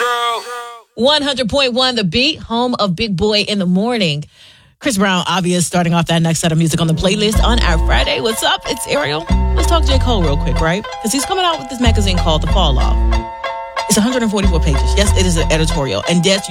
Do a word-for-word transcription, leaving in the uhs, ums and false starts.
one hundred point one The Beat, home of Big Boy in the Morning. Chris Brown, obvious, starting off that next set of music on the playlist on our Friday. What's up? It's Ariel. Let's talk J. Cole real quick, right? Because he's coming out with this magazine called The Fall Off. It's one hundred forty-four pages. Yes, it is an editorial. And yes,